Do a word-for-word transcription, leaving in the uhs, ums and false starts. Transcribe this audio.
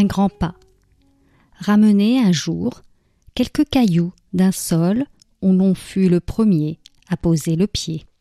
un grand pas. Ramener un jour quelques cailloux d'un sol où l'on fut le premier à poser le pied.